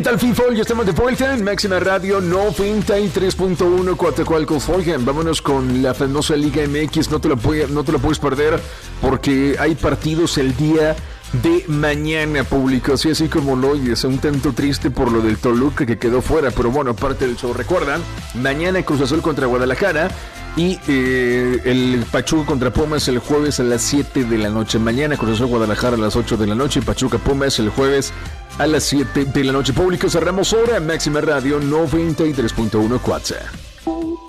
tal, FIFO? Ya estamos de vuelta en Máxima Radio 93.1 Coatzacoalcos. Oigan, vámonos con la famosa Liga MX. No te lo puedes perder porque hay partidos el día de mañana, público. Así como lo oyes, un tanto triste por lo del Toluca que quedó fuera, pero bueno, parte del show. Recuerdan, mañana Cruz Azul contra Guadalajara y el Pachuca contra Pumas el jueves a las 7 de la noche. Mañana Cruz Azul Guadalajara a las 8 de la noche y Pachuca Pumas el jueves a las 7 de la noche. Público, cerramos hora. Máxima Radio 93.1 Cuatza.